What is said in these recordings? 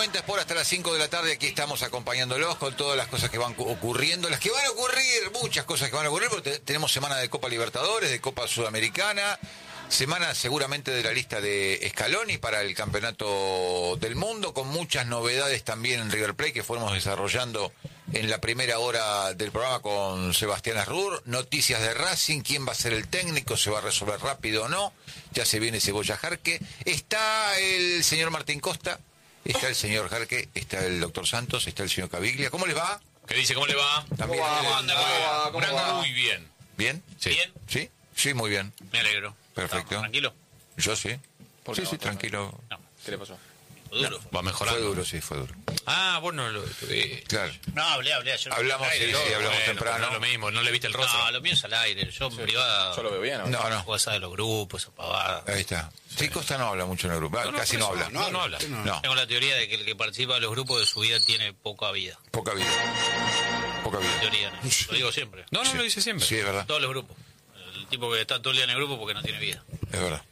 90 es por hasta las 5 de la tarde. Aquí estamos acompañándolos con todas las cosas que van ocurriendo. Las que van a ocurrir, muchas cosas que van a ocurrir, porque tenemos semana de Copa Libertadores, de Copa Sudamericana, semana seguramente de la lista de Scaloni para el Campeonato del Mundo, con muchas novedades también en River Plate que fuimos desarrollando en la primera hora del programa con Sebastián Arrur. Noticias de Racing, quién va a ser el técnico, se va a resolver rápido o no. Ya se viene Cebolla Jarque. Está el señor Martín Costa, está el señor Jarque, está el doctor Santos, está el señor Caviglia. ¿Cómo les va? ¿Qué dice? ¿Cómo le va? También. ¿Cómo anda? ¿Cómo va? Muy bien. ¿Bien? Sí. ¿Bien? ¿Sí? Sí, muy bien. Me alegro. Perfecto. ¿Tranquilo? Yo sí. ¿Por Sí, qué? sí, tranquilo. No. ¿Qué le pasó? Fue duro. Va mejorando. Fue duro, sí, fue duro. Ah, bueno, Claro. No, hablé ayer. Hablamos, al aire, sí, yo. sí, hablamos Bueno, temprano. no es lo mismo, no le viste el rostro. No, lo mío es al aire. Yo en privada. Yo lo veo bien, ¿no? No. Cosas de los grupos, esa pavada. Ahí está. Sí, Costa no habla mucho en el grupo. Casi no habla. No habla. No, Tengo la teoría de que el que participa de los grupos de su vida tiene poca vida. poca vida. Poca vida. Teoría, ¿no? Lo digo siempre. No, Sí. lo dice siempre. Sí, es verdad. Todos los grupos. El tipo que está todo el día en el grupo porque no tiene vida. Es verdad.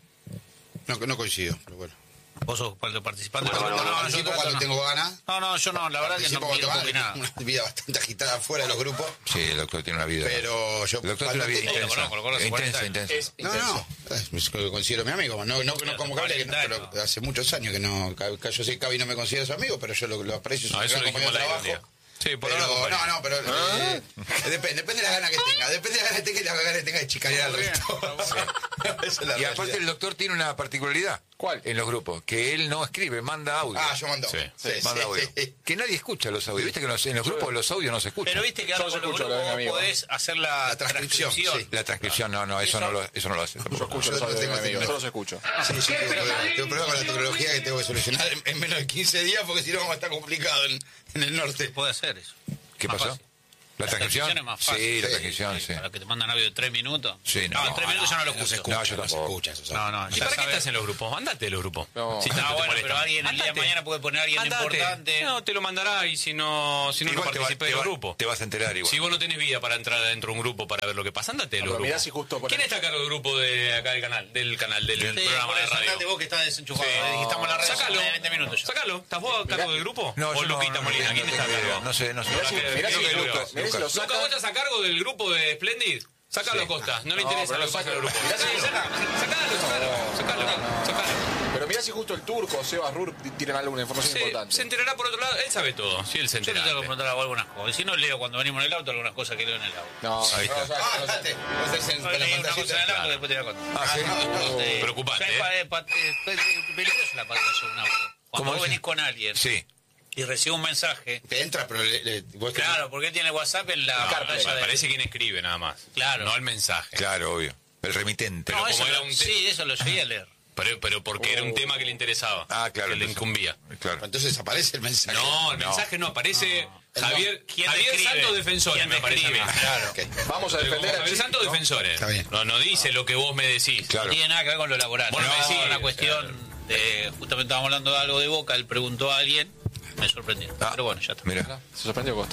No coincido, pero bueno. ¿Vos sos participante? No, yo participo cuando tengo ganas. No, yo no, la verdad que no Participo cuando quiero tengo opinar. ganas. Una vida bastante agitada fuera de los grupos. Sí, el doctor tiene una vida. Pero yo... El doctor tiene una vida cuando- intensa. lo conozco, Intensa, 40 intensa. Es No, intenso. lo considero mi amigo. No como Cavi, que no, 40 años. pero hace muchos años que no... Yo sé que Cavi no me considera su amigo, pero yo lo aprecio, es No, un eso gran lo dijimos compañero de al aire un trabajo. día. Sí, por Pero, ahora lo no, pero depende de las ganas que tenga. Depende de las ganas que tenga y las ganas que tenga de chicanear al resto. Esa es la Y aparte realidad. el doctor tiene una particularidad. ¿Cuál? En los grupos, que él no escribe, manda audio. Yo mando. Sí. Manda audio. Que nadie escucha los audios. Viste que en los grupos los audios no se escuchan. Pero viste que ahora Yo con los escucho, grupos lo de mi vos amigo. podés hacer la transcripción, transcripción. sí. La transcripción, no, eso no lo hace. Yo escucho los Yo audios de mi tengo amigo, este- yo los escucho. Sí, tengo problemas con la tecnología que tengo que solucionar en menos de 15 días porque si no va a estar complicado en el norte. Puede hacer eso. ¿Qué Más pasó? fácil. ¿La transcripción? es más fácil. Sí, la transcripción, sí. Para que te mandan audio de 3 minutos. Sí, no, en 3 minutos ya no lo se escucho. escucha, No, yo no se tampoco. escucha eso. No, ¿Y ya para qué sabe. estás en los grupos? Andate de los grupos. No. Si tanto te Bueno, molesta. pero alguien el día de Andate. mañana puede poner a alguien Andate. importante. No, te lo mandará y si no Igual participes de los grupos. te vas a enterar igual. Si vos no tenés vida para entrar dentro de un grupo para ver lo que pasa, andate de los Pero grupos. mirá si justo pones- ¿Quién está a cargo del grupo de acá del canal? Del Sí, programa por de eso, andate radio. vos que estás desenchufado. Sí. Estamos en la red Sácalo. de 20 minutos ya. Sácalo. ¿Estás vos a cargo del grupo? No, ¿O yo Luquita Molina? ¿Quién está a tengo idea. cargo? No sé. Mirá si Creo que lo Lucas. mirá si lo ¿Lucas, saca. vos estás a cargo del grupo de Splendid? Sácalo, Costa. No le interesa pero lo que pasa en el grupo. mirá si lo Sácalo. Pero mirá si justo el turco o Seba Rur tienen alguna información importante. Se enterará por otro lado. Él sabe todo. Sí, él se Yo le entera. tengo que preguntar algunas cosas. Si no, leo cuando venimos en el auto algunas cosas que leo en el auto. No, Ahí está. Espérate, vos estás en No, la leí una pantallita. cosa en el auto que después te voy a contar. ¿sí? Preocupante, Es peligroso la pantalla de un auto. ¿Cómo Cuando vos dice? venís con alguien Sí. y recibe un mensaje. Te entra, pero vos tenés- Claro, porque él tiene WhatsApp en la No, pantalla de... parece quien escribe nada más. Claro. No el mensaje. Claro, obvio. El remitente. No, como eso era un te- sí, eso lo llegué a leer. Pero porque era un tema que le interesaba. Claro. Que le incumbía. Claro. Entonces aparece el mensaje. No, el mensaje no aparece. Javier ¿Quién te escribe? Santos Defensores ¿Quién me te parece a mí. escribe? Claro. Ok. Vamos a Pero como defender a Javier Santos Defensores. Está bien. No dice lo que vos me decís. Claro. No tiene nada que ver con lo laboral. Bueno, No, sí, una o cuestión de... Justamente estábamos hablando de algo de Boca, él preguntó a alguien, me sorprendió. Pero bueno, ya está. Mira. Se sorprendió Costa.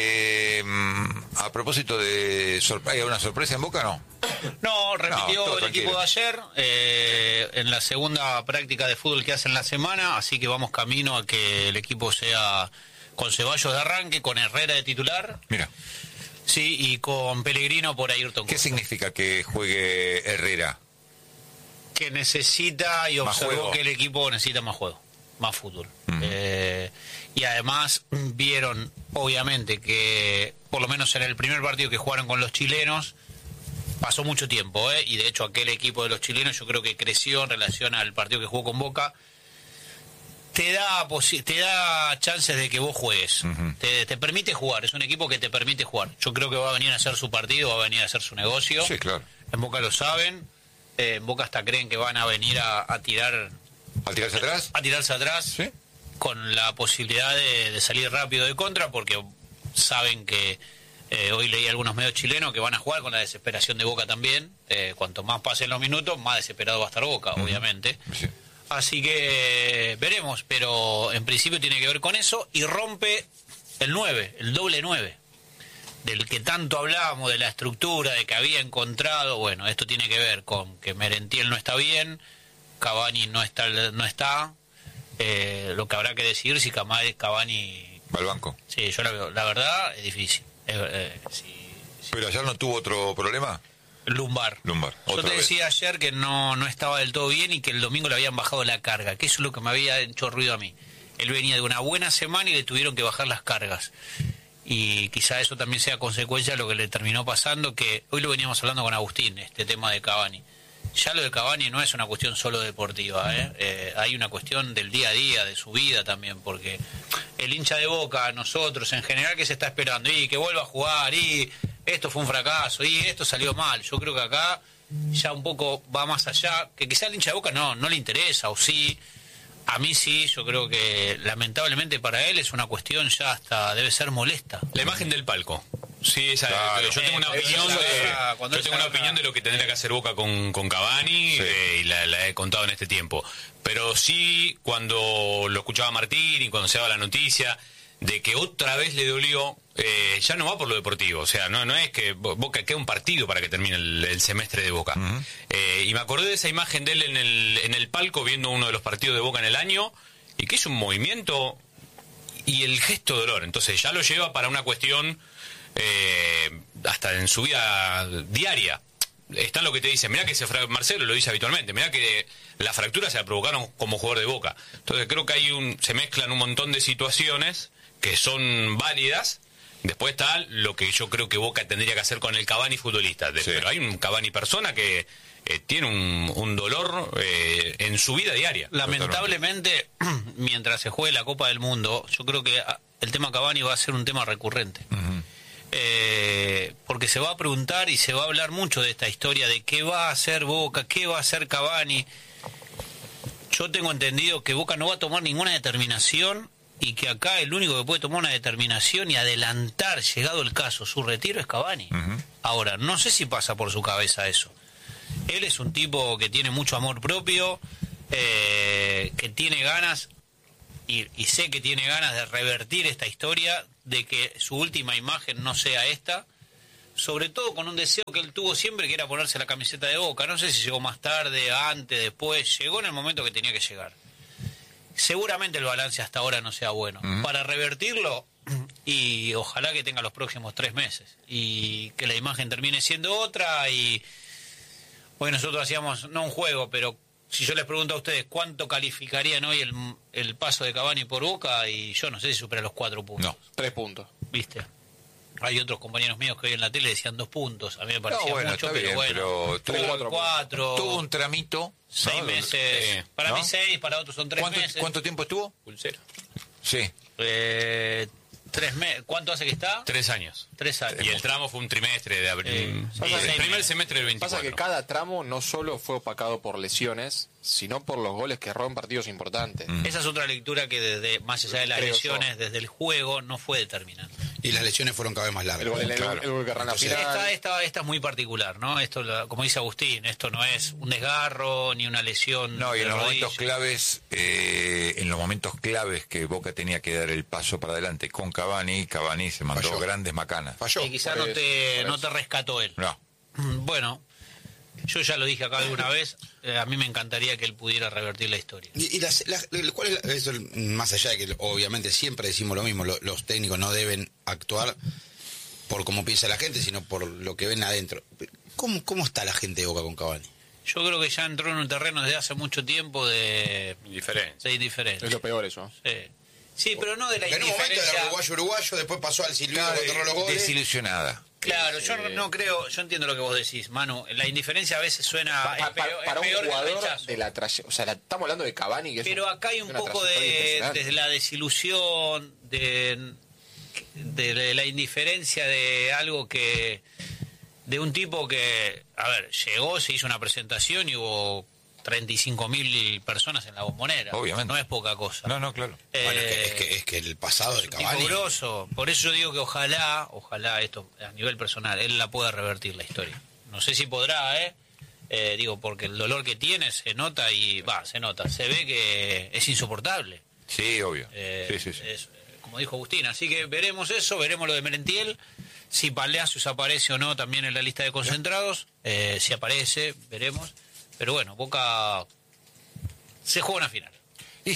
A propósito de... ¿Hay alguna sorpresa en Boca o no? No, repitió todo el equipo tranquilo. de ayer en la segunda práctica de fútbol que hacen la semana, así que vamos camino a que el equipo sea con Ceballos de arranque, con Herrera de titular, Mira. sí, y con Pellegrino por Ayrton. ¿Qué significa que juegue Herrera? Que necesita y Más observó juego. que el equipo necesita más juego, más fútbol. Ujú. Y además vieron, obviamente, que por lo menos en el primer partido que jugaron con los chilenos, pasó mucho tiempo, y de hecho aquel equipo de los chilenos yo creo que creció en relación al partido que jugó con Boca. Te da chances de que vos juegues, Ujú. te permite jugar, es un equipo que te permite jugar. Yo creo que va a venir a hacer su partido, va a venir a hacer su negocio. Sí, claro. En Boca lo saben, en Boca hasta creen que van a venir a tirar, ¿Al tirarse atrás? a tirarse atrás, Sí. con la posibilidad de salir rápido de contra, porque saben que hoy leí algunos medios chilenos que van a jugar con la desesperación de Boca también. Cuanto más pasen los minutos, más desesperado va a estar Boca, obviamente. Sí. Así que veremos, pero en principio tiene que ver con eso y rompe el 9, el doble 9, del que tanto hablábamos, de la estructura, de que había encontrado. Bueno, esto tiene que ver con que Merentiel no está bien, Cavani no está Lo que habrá que decidir si Cavani... Va al banco. Sí, yo la verdad es difícil. Pero ayer no tuvo otro problema. Lumbar. Yo te decía ayer que no estaba del todo bien y que el domingo le habían bajado la carga, que eso es lo que me había hecho ruido a mí. Él venía de una buena semana y le tuvieron que bajar las cargas. Y quizá eso también sea consecuencia de lo que le terminó pasando, que hoy lo veníamos hablando con Agustín, este tema de Cavani. Ya lo de Cavani no es una cuestión solo deportiva, hay una cuestión del día a día, de su vida también, porque el hincha de Boca, nosotros en general, que se está esperando, y que vuelva a jugar, y esto fue un fracaso, y esto salió mal. Yo creo que acá ya un poco va más allá, que quizá al hincha de Boca no le interesa, o sí, a mí sí, yo creo que lamentablemente para él es una cuestión ya hasta debe ser molesta. La imagen del palco. Sí, claro. Yo tengo una opinión de lo que tendría que hacer Boca con Cavani, y la he contado en este tiempo. Pero sí, cuando lo escuchaba Martín y cuando se daba la noticia de que otra vez le dolió, ya no va por lo deportivo. O sea, no es que Boca queda un partido para que termine el semestre de Boca. Y me acordé de esa imagen de él en el palco viendo uno de los partidos de Boca en el año, y que hizo un movimiento y el gesto de dolor. Entonces ya lo lleva para una cuestión... hasta en su vida diaria. Está lo que te dicen, mirá que Marcelo lo dice habitualmente, mirá que la fractura se la provocaron como jugador de Boca. Entonces creo que se mezclan un montón de situaciones que son válidas. Después está lo que yo creo que Boca tendría que hacer con el Cavani futbolista. Pero hay un Cavani persona que tiene un dolor en su vida diaria. Lamentablemente, mientras se juegue la Copa del Mundo, yo creo que el tema Cavani va a ser un tema recurrente. Porque se va a preguntar y se va a hablar mucho de esta historia de qué va a hacer Boca, qué va a hacer Cavani. Yo tengo entendido que Boca no va a tomar ninguna determinación y que acá el único que puede tomar una determinación y adelantar, llegado el caso, su retiro es Cavani. Ahora, no sé si pasa por su cabeza eso. Él es un tipo que tiene mucho amor propio, que tiene ganas, y sé que tiene ganas de revertir esta historia, de que su última imagen no sea esta, sobre todo con un deseo que él tuvo siempre, que era ponerse la camiseta de Boca. No sé si llegó más tarde, antes, después, llegó en el momento que tenía que llegar. Seguramente el balance hasta ahora no sea bueno. Para revertirlo, y ojalá que tenga los próximos 3 meses, y que la imagen termine siendo otra, y hoy nosotros hacíamos, no un juego, pero si yo les pregunto a ustedes cuánto calificarían hoy el paso de Cavani por Boca, y yo no sé si supera los 4 puntos. No. 3 puntos. ¿Viste? Hay otros compañeros míos que hoy en la tele decían 2 puntos. A mí me parecía mucho, pero bien, bueno. pero 4. Tuvo un tramito. 6 meses. Para mí 6, para otros son 3 meses. ¿Cuánto tiempo estuvo? Pulsera. Sí. 3 meses. ¿Cuánto hace que está? 3 años. 3 años. Y el tramo fue un trimestre de abril. El primer semestre del 24. Pasa que cada tramo no solo fue opacado por lesiones, sino por los goles que erró en partidos importantes. Esa es otra lectura que desde más allá de las Creo lesiones, yo. desde el juego, no fue determinante. Y las lesiones fueron cada vez más largas. El gol que erró en la final. Esta es muy particular, ¿no? Esto, como dice Agustín, esto no es un desgarro ni una lesión. No, y en de los rodilla. momentos claves que Boca tenía que dar el paso para adelante con Cavani se mandó Falló. grandes macanas. Falló. Y quizás Por no eso. te rescató él. No. Bueno, yo ya lo dije acá alguna vez, a mí me encantaría que él pudiera revertir la historia. ¿Cuál es eso, más allá de que obviamente siempre decimos lo mismo, los técnicos no deben actuar por cómo piensa la gente, sino por lo que ven adentro? ¿Cómo está la gente de Boca con Cavani? Yo creo que ya entró en un terreno desde hace mucho tiempo de indiferencia. Es lo peor eso. Sí, pero no de la En un momento indiferencia. era uruguayo, después pasó al silbido cuando erró los goles. Desilusionada. Claro, yo no creo, yo entiendo lo que vos decís, Manu. La indiferencia a veces suena Para un peor que el jugador rechazo. de la trayectoria. O sea, estamos hablando de Cavani. Que es Pero acá hay un una poco trayectoria impresionante. de la desilusión, de la indiferencia de algo que... De un tipo que, a ver, llegó, se hizo una presentación y hubo 35.000 personas en la Bombonera. Obviamente. No es poca cosa. No, claro. Bueno, es que el pasado de Un tipo Cavani... grosso. Por eso yo digo que ojalá esto a nivel personal, él la pueda revertir la historia. No sé si podrá, digo, porque el dolor que tiene se nota se ve que es insoportable. Sí, obvio. Sí. Como dijo Agustín, así que veremos eso, veremos lo de Merentiel, si Palacios aparece o no también en la lista de concentrados, si aparece, veremos. Pero bueno, Boca se juega una final. Y sí,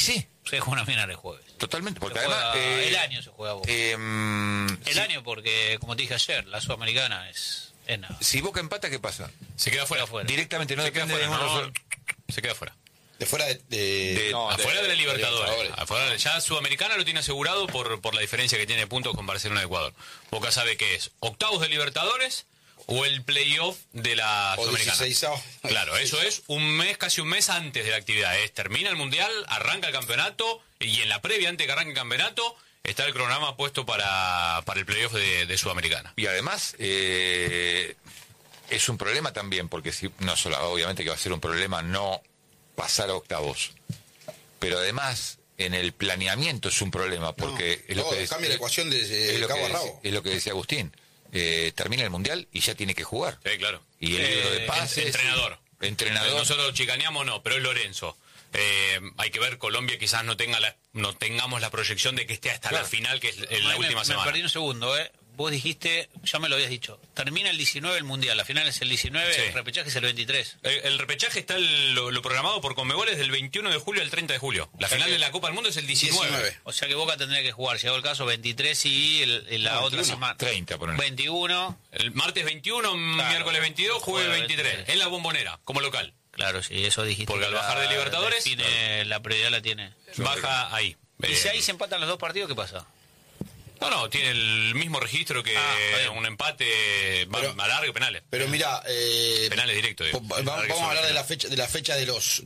Se juega una final el jueves. Totalmente, porque Se juega- además... el año se juega Boca. sí, Año porque, como te dije ayer, la Sudamericana es nada. si Boca empata, ¿qué pasa? Se queda fuera. Directamente no Se queda depende fuera. de uno No, solo. se queda fuera. De fuera de No, Afuera de la Libertadores. Libertadores. Afuera, ya Sudamericana lo tiene asegurado por la diferencia que tiene de puntos con Barcelona de Ecuador. Boca sabe que es octavos de Libertadores o el playoff de la o Sudamericana. 16avo. Claro, eso es casi un mes antes de la actividad. Termina el Mundial, arranca el campeonato y en la previa, antes que arranque el campeonato, está el cronograma puesto para el playoff de Sudamericana. Y además es un problema también, porque si no solo, obviamente que va a ser un problema no pasar a octavos, pero además en el planeamiento es un problema, porque es lo No, que cambia la ecuación de es lo cabo que a rabo. es lo que decía Agustín. Termina el Mundial y ya tiene que jugar. Sí, claro. Y el libro de pases. Entrenador. Entrenador. Nosotros chicaneamos, no, pero es Lorenzo. Hay que ver, Colombia quizás no tengamos la proyección de que esté hasta Claro. la final, que es la Me última semana. perdí un segundo, Vos dijiste, ya me lo habías dicho, termina el 19 el Mundial, la final es el 19, Sí. el repechaje es el 23. El repechaje está lo programado por Conmebol es del 21 de julio al 30 de julio. La final de la Copa del Mundo es el 19. O sea que Boca tendría que jugar, llegó el caso, 23 y la otra 21, semana. 30, ponele. 21. El martes 21, miércoles 22, jueves 23. En la Bombonera, como local. Claro, sí, eso dijiste. Porque que al bajar de Libertadores, la prioridad la tiene. baja ahí. Y si ahí se empatan los dos partidos, ¿qué pasa? No, tiene el mismo registro que está bien. un empate a largo penales. Pero mira, Penales directos. digo. vamos a hablar de la fecha de los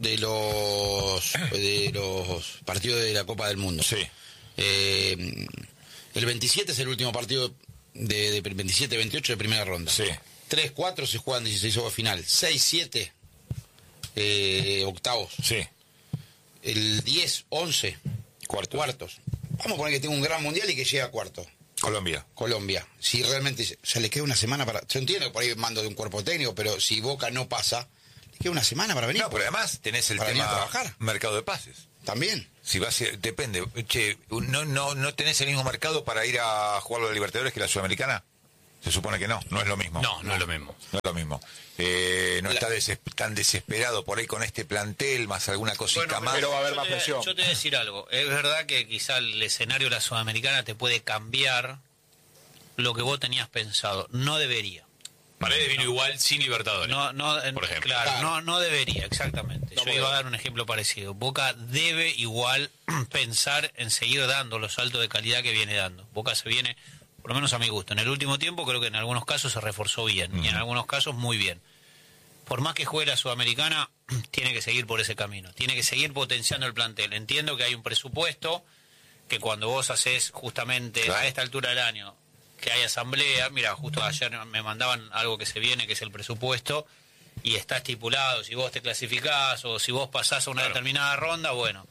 partidos de la Copa del Mundo. Sí. El 27 es el último partido de 27-28 de primera ronda. Sí. 3-4 se juegan 16 final. 6-7 octavos. Sí. El 10-11 cuartos. Vamos a poner que tenga un gran mundial y que llegue a cuarto. Colombia. Si realmente, o sea, le queda una semana para... Yo entiendo que por ahí mando de un cuerpo técnico, pero si Boca no pasa, le queda una semana para venir. No, pero además tenés el Para venir tema a trabajar. mercado de pases. También. Si vas depende. Che, no tenés el mismo mercado para ir a jugar a la Libertadores que la Sudamericana. Se supone que no es lo mismo. No es lo mismo. No es lo mismo. No está tan desesperado por ahí con este plantel, más alguna cosita más. pero va a haber yo más presión. Yo te voy a decir algo. Es verdad que quizá el escenario de la Sudamericana te puede cambiar lo que vos tenías pensado. No debería. Paredes vino igual sin Libertadores. Por ejemplo. Claro, no debería, exactamente. Yo iba a dar un ejemplo parecido. Boca debe igual pensar en seguir dando los saltos de calidad que viene dando. Boca se viene, por lo menos a mi gusto, en el último tiempo creo que en algunos casos se reforzó bien y en algunos casos muy bien. Por más que juegue la Sudamericana, tiene que seguir por ese camino. Tiene que seguir potenciando el plantel. Entiendo que hay un presupuesto que cuando vos haces justamente Claro. a esta altura del año que hay asamblea, mira, justo ayer me mandaban algo que se viene, que es el presupuesto, y está estipulado, si vos te clasificás o si vos pasás a una determinada ronda, bueno,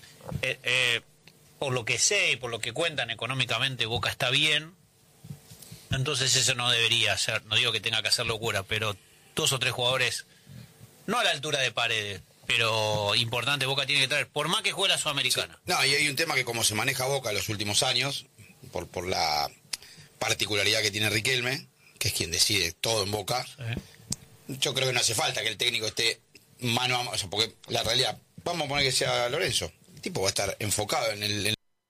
por lo que sé y por lo que cuentan económicamente, Boca está bien, entonces eso no debería ser, no digo que tenga que hacer locura, pero 2 o 3 jugadores, no a la altura de Paredes, pero importante, Boca tiene que traer, por más que juegue la Sudamericana. No, y hay un tema que como se maneja Boca en los últimos años, por la particularidad que tiene Riquelme, que es quien decide todo en Boca, yo creo que no hace falta que el técnico esté mano a mano, o sea, porque la realidad, vamos a poner que sea Lorenzo, el tipo va a estar enfocado en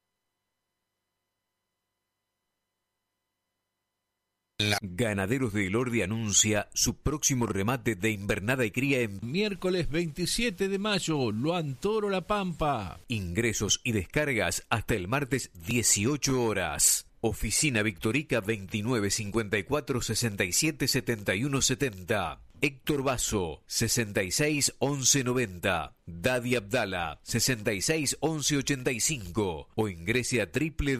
Ganaderos de Elordi anuncia su próximo remate de invernada y cría en Miércoles 27 de mayo, Luan Toro La Pampa. ingresos y descargas hasta el martes 18 horas. Oficina Victorica 29 54 67 71 70. Héctor Basso 66 11 90. Dadi Abdala 66 11 85 o ingrese a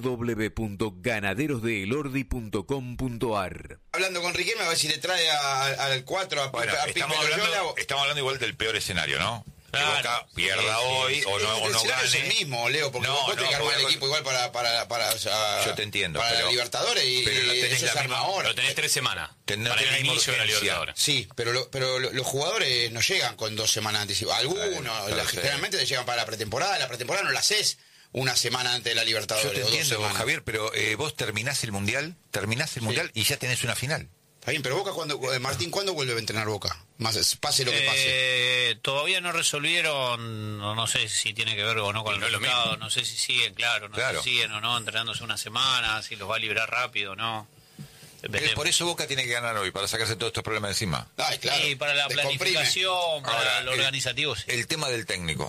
www.ganaderosdeelordi.com.ar. hablando con Riquelme a ver si le trae al 4 a Bueno, Pipe Loyola. estamos hablando igual del peor escenario, ¿no? Claro. Que Boca pierda hoy o no el escenario gane. es el mismo, Leo, porque No, vos tenés que no, armar el porque- equipo igual para o sea, Yo te entiendo, para pero- la Libertadores y pero no tenés eso la se arma misma- ahora. Lo tenés 3 semanas No para tenés el la misma inicio de la urgencia. Libertadores. Sí, pero los jugadores no llegan con 2 semanas de anticipación. Algunos, Claro, sí. generalmente le llegan para la pretemporada. La pretemporada no la haces una semana antes de la Yo Libertadores. te o 2 entiendo, semanas. Javier, pero vos terminás el Mundial y ya tenés una final. Está bien, pero Boca, Martín, ¿cuándo vuelve a entrenar Boca? Pase lo que pase. Todavía no resolvieron, no sé si tiene que ver o no con el resultado, no sé si siguen, no sé si siguen o no entrenándose una semana, si los va a liberar rápido o no. Por eso Boca tiene que ganar hoy, para sacarse todos estos problemas encima. Ay, claro. Sí, para la planificación, para ahora, lo organizativo, sí. El tema del técnico.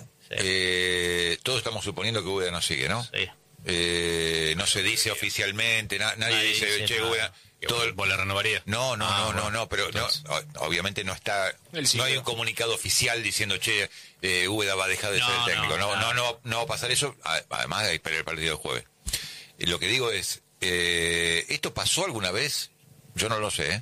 Sí. Todos estamos suponiendo que Úbeda no sigue, ¿no? Sí. No se dice oficialmente, nadie dice, che, Úbeda... ¿Vos la renovaría? No, pero obviamente no está, no hay un comunicado oficial diciendo, che, Úbeda va a dejar de ser el técnico. No va a pasar eso, además de esperar el partido del jueves. Lo que digo es, ¿esto pasó alguna vez? Yo no lo sé,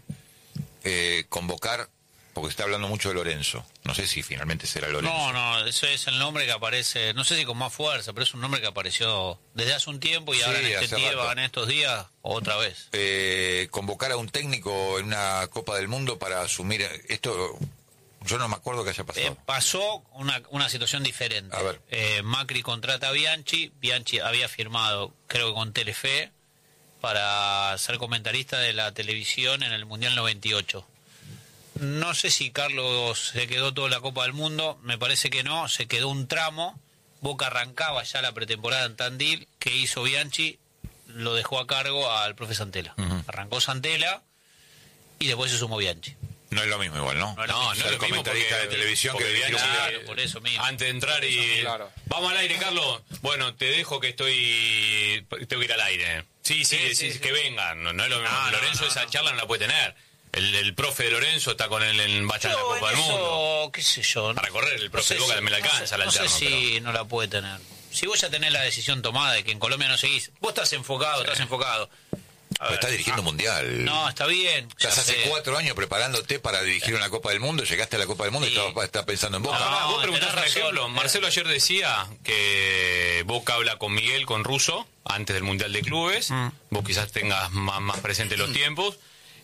convocar, porque está hablando mucho de Lorenzo. No sé si finalmente será Lorenzo. No, eso es el nombre que aparece, no sé si con más fuerza, pero es un nombre que apareció desde hace un tiempo y ahora en estos días otra vez. Convocar a un técnico en una Copa del Mundo para asumir esto, yo no me acuerdo que haya pasado. Pasó una situación diferente. A ver. Macri contrata a Bianchi había firmado, creo que con Telefe, para ser comentarista de la televisión en el Mundial 98. No sé si Carlos se quedó toda la Copa del Mundo, me parece que no, se quedó un tramo. Boca arrancaba ya la pretemporada en Tandil, que hizo Bianchi, lo dejó a cargo al profe Santela. Arrancó Santela y después se sumó Bianchi. No es lo mismo igual, ¿no? No es lo mismo comentarista de televisión que Bianchi, claro, por eso mismo. Antes de entrar Claro. Vamos al aire, Carlos. Bueno, te dejo que tengo que ir al aire. Sí, que vengan. No es lo mismo. Lorenzo esa charla no la puede tener. El profe de Lorenzo está con él en Bacha en la Copa del Mundo. Qué sé yo. Para correr, el profe de Boca me la alcanza la alterna. No sé si no la puede tener. Si vos ya tenés la decisión tomada de que en Colombia no seguís, vos estás enfocado. Pero estás dirigiendo un mundial. No, está bien. Estás hace 4 años preparándote para dirigir una Copa del Mundo, llegaste a la Copa del Mundo y estás pensando en Boca. No, vos preguntás, por ejemplo, Marcelo ayer decía que Boca habla con Miguel, con Russo, antes del Mundial de Clubes. Vos quizás tengas más presente los tiempos.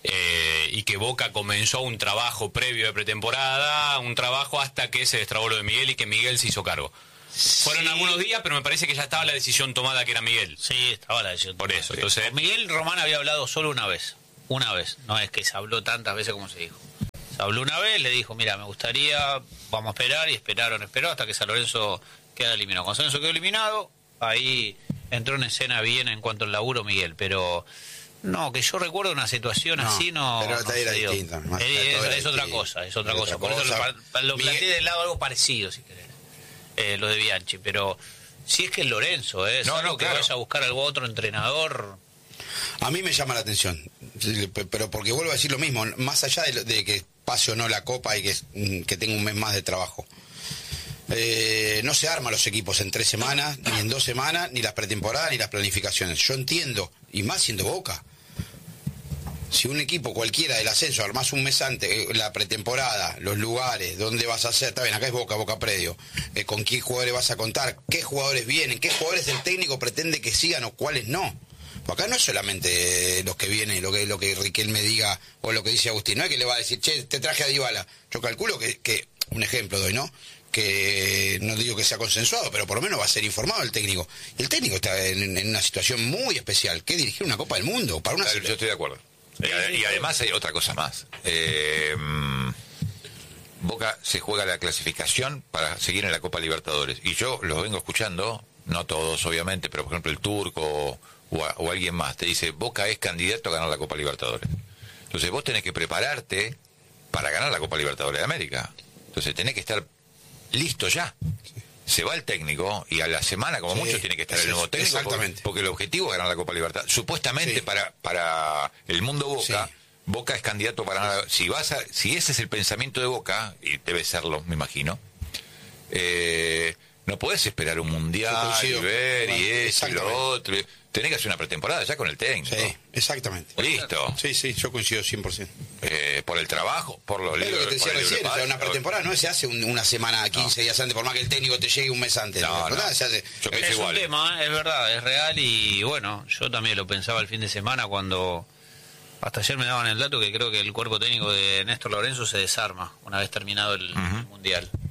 Y que Boca comenzó un trabajo previo de pretemporada, un trabajo hasta que se destrabó lo de Miguel y que Miguel se hizo cargo. Fueron algunos días, pero me parece que ya estaba la decisión tomada que era Miguel. Sí, estaba la decisión por eso. Entonces, con Miguel Román había hablado solo una vez, no es que se habló tantas veces como se dijo. Se habló una vez, le dijo, mira, me gustaría, vamos a esperar, y esperó hasta que San Lorenzo queda eliminado. Cuando San Lorenzo quedó eliminado, ahí entró en escena bien en cuanto al laburo Miguel, pero... No, que yo recuerdo una situación así, no. Pero esta era distinta. Es otra cosa. Por eso lo planteé del lado algo parecido, si querés. Lo de Bianchi. Pero si es que es Lorenzo, que claro. Vaya a buscar algún otro entrenador. A mí me llama la atención. Pero porque vuelvo a decir lo mismo. Más allá de que pase o no la Copa y que tenga un mes más de trabajo. No se arman los equipos en 3 semanas, ni en 2 semanas, ni las pretemporadas, ni las planificaciones. Yo entiendo, y más siendo Boca. Si un equipo cualquiera del ascenso armás un mes antes, la pretemporada, los lugares, dónde vas a hacer, está bien, acá es Boca Predio, con qué jugadores vas a contar, qué jugadores vienen, qué jugadores el técnico pretende que sigan o cuáles no. Porque acá no es solamente los que vienen, lo que Riquelme diga o lo que dice Agustín, no es que le va a decir, che, te traje a Dybala. Yo calculo que un ejemplo doy, ¿no? Que no digo que sea consensuado, pero por lo menos va a ser informado el técnico. El técnico está en una situación muy especial, que es dirigir una Copa del Mundo. Para una Yo estoy de acuerdo. Y además hay otra cosa más. Boca se juega la clasificación para seguir en la Copa Libertadores. Y yo los vengo escuchando, no todos obviamente, pero por ejemplo el Turco o alguien más te dice, Boca es candidato a ganar la Copa Libertadores. Entonces vos tenés que prepararte para ganar la Copa Libertadores de América. Entonces tenés que estar listo ya. Se va el técnico y a la semana como mucho tiene que estar el nuevo técnico. Exactamente. Porque el objetivo es ganar la Copa Libertadores. Supuestamente para el mundo Boca, Boca es candidato para ganar. Si ese es el pensamiento de Boca, y debe serlo, me imagino, no podés esperar un mundial y ver y eso y lo otro. Tenés que hacer una pretemporada ya con el técnico. Sí, exactamente. Listo. Sí, yo coincido 100%. Por el trabajo, por los libros. Es lo que te decía recién, o sea, una pretemporada no se hace una semana, 15 días antes, por más que el técnico te llegue un mes antes. Se hace. Es un tema, es verdad, es real y bueno, yo también lo pensaba el fin de semana cuando hasta ayer me daban el dato que creo que el cuerpo técnico de Néstor Lorenzo se desarma una vez terminado el Mundial.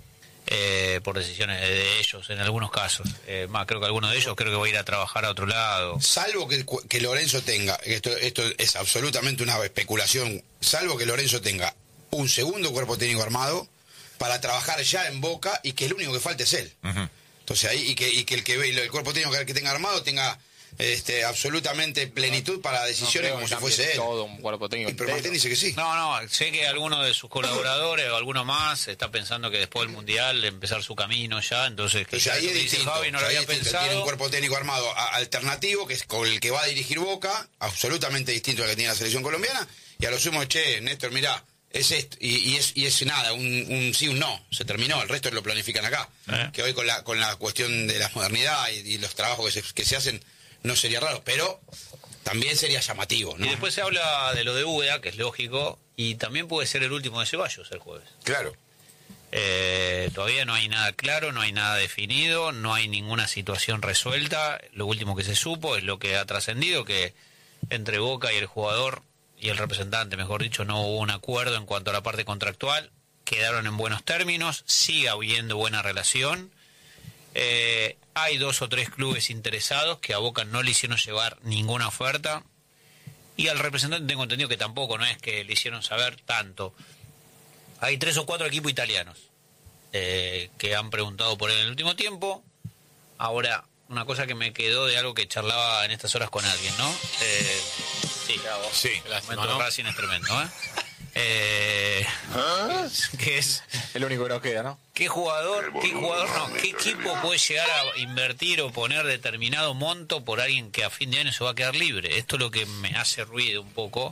por decisiones de ellos en algunos casos. Más, creo que alguno de ellos creo que va a ir a trabajar a otro lado. Salvo que Lorenzo tenga, esto es absolutamente una especulación, salvo que Lorenzo tenga un segundo cuerpo técnico armado para trabajar ya en Boca y que el único que falte es él. Entonces ahí, y que el cuerpo técnico que tenga armado tenga absolutamente plenitud para decisiones como si fuese él. Todo un cuerpo técnico. Pero Martín dice que sí. No, sé que alguno de sus colaboradores o alguno más está pensando que después del Mundial empezar su camino ya, entonces ahí es distinto. Javi, no lo había pensado. Tiene un cuerpo técnico armado alternativo, que es con el que va a dirigir Boca, absolutamente distinto al que tiene la selección colombiana, y a lo sumo, Néstor, mirá, es esto, y es nada, un sí, un no, se terminó, el resto lo planifican acá. Que hoy con la cuestión de la modernidad y los trabajos que se hacen, no sería raro, pero también sería llamativo, ¿no? Y después se habla de lo de Úbeda, que es lógico, y también puede ser el último de Ceballos el jueves. Claro. Todavía no hay nada claro, no hay nada definido, no hay ninguna situación resuelta. Lo último que se supo es lo que ha trascendido, que entre Boca y el jugador y el representante, mejor dicho, no hubo un acuerdo en cuanto a la parte contractual, quedaron en buenos términos, sigue habiendo buena relación. Hay 2 o 3 clubes interesados que a Boca no le hicieron llevar ninguna oferta, y al representante tengo entendido que tampoco, no es que le hicieron saber tanto. Hay 3 o 4 equipos italianos que han preguntado por él en el último tiempo. Ahora, una cosa que me quedó de algo que charlaba en estas horas con alguien, ¿no? Sí, el momento de Racing es tremendo, que es el único que nos queda, ¿no? ¿Qué equipo puede llegar a invertir o poner determinado monto por alguien que a fin de año se va a quedar libre? Esto es lo que me hace ruido un poco.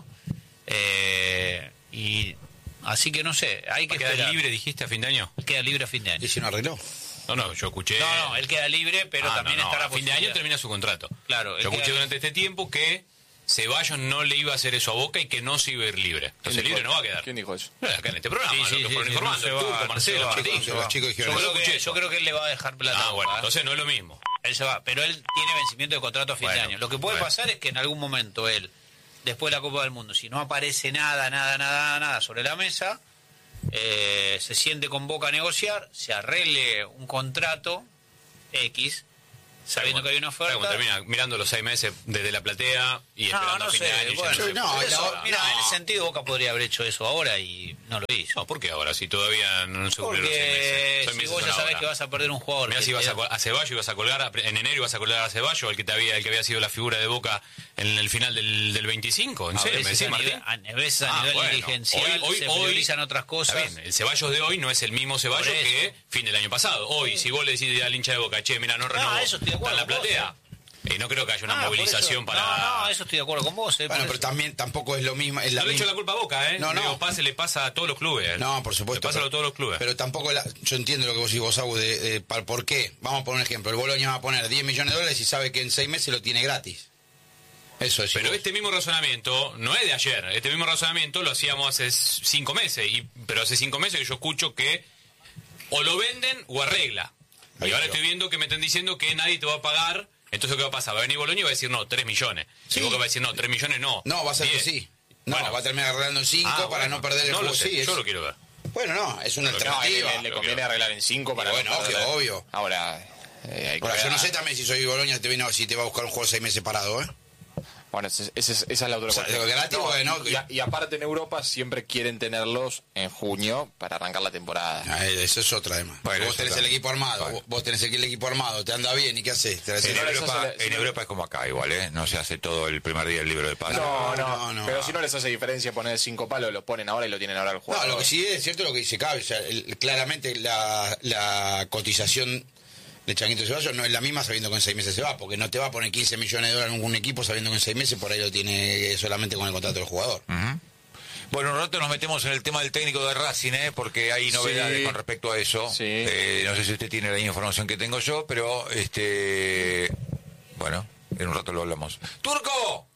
Y así que no sé, hay que ¿queda esperar. libre, dijiste, a fin de año? Queda libre a fin de año. ¿Y si no arregló? No, yo escuché... No, él queda libre, pero también está la a fin de año termina su contrato. Claro. Yo escuché durante este tiempo que Ceballos no le iba a hacer eso a Boca y que no se iba a ir libre. Entonces libre no va a quedar. ¿Quién dijo eso? Acá en este programa, lo fueron informando. no se Turco, va, Marcelo, no se va, Martín. no se va. Los chicos dijeron eso. Yo creo que él le va a dejar plata. Bueno, entonces no es lo mismo. Él se va, pero él tiene vencimiento de contrato a fin de año. Lo que puede pasar es que en algún momento él, después de la Copa del Mundo, si no aparece nada sobre la mesa, se siente con Boca a negociar, se arregle un contrato X, sabiendo que hay una oferta. Cuando termina mirando los 6 meses desde la platea y esperando a fin de año. Mira, en ese sentido Boca podría haber hecho eso ahora y no lo hizo. No, ¿por qué ahora? Si todavía no se cumplieron los 6 meses. Porque si vos ya sabés que vas a perder un jugador. Mirá, si ibas a Ceballos, ibas a colgar, en enero ibas a colgar a Ceballos, el que había sido la figura de Boca en el final del 25. ¿En serio? ¿Me decís, Martín? A nivel dirigencial se priorizan otras cosas. Está bien, el Ceballos de hoy no es el mismo Ceballos que fin del año pasado. Hoy, si vos le decís al hincha de Boca, che, mira, no renovó, está en la platea. Y no creo que haya una movilización para... No, eso estoy de acuerdo con vos. Bueno, pero también tampoco es lo mismo. Es no le echo la culpa a Boca, ¿eh? No. Le pasa a todos los clubes. No, por supuesto. Le pasa a todos los clubes. Pero tampoco... yo entiendo lo que vos decís, Agus, ¿por qué? Vamos a poner un ejemplo. El Boloña va a poner 10 millones de dólares y sabe que en 6 meses lo tiene gratis. Eso es. Pero este mismo razonamiento no es de ayer. Este mismo razonamiento lo hacíamos hace 5 meses. Pero hace 5 meses que yo escucho que o lo venden o arregla. Y ahora estoy viendo que me están diciendo que nadie te va a pagar. Entonces, ¿qué va a pasar? Va a venir Boloña y va a decir, no, 3 millones. Sí. Y Boca va a decir, no, 3 millones no. No, va a ser 10. que sí. No, bueno, va a terminar arreglando en 5 para no perder el no juego. lo sé, Sí, yo lo quiero ver. Bueno, no, es una alternativa. Le conviene arreglar en 5 para... Bueno, obvio. Ahora, hay que yo no sé también si soy Boloña si te va a buscar un juego 6 meses parado, ¿eh? Bueno, esa es la otra cuestión. Gratis, bueno. Y aparte en Europa siempre quieren tenerlos en junio para arrancar la temporada. Eso es otra, además. Bueno, vos tenés el equipo armado, vos tenés el equipo armado, te anda bien, ¿y qué haces? En Europa es como acá igual, ¿eh? No se hace todo el primer día el libro de pases. No. Pero si no les hace diferencia poner 5 palos, lo ponen ahora y lo tienen ahora el jugador. No, lo que sí es cierto lo que dice Cabe, o sea, claramente la cotización de Changuito Ceballos no es la misma sabiendo que en 6 meses se va, porque no te va a poner 15 millones de dólares en un equipo sabiendo que en 6 meses por ahí lo tiene solamente con el contrato del jugador. Bueno, un rato nos metemos en el tema del técnico de Racing, porque hay novedades con respecto a eso. Sí. No sé si usted tiene la misma información que tengo yo, pero bueno, en un rato lo hablamos. ¡Turco!